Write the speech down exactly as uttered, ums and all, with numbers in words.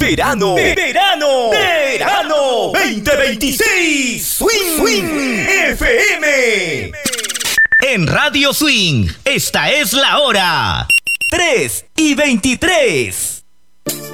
Verano, verano, verano veinte veintiséis. Swing, Swing F M. En Radio Swing, esta es la hora. tres y veintitrés.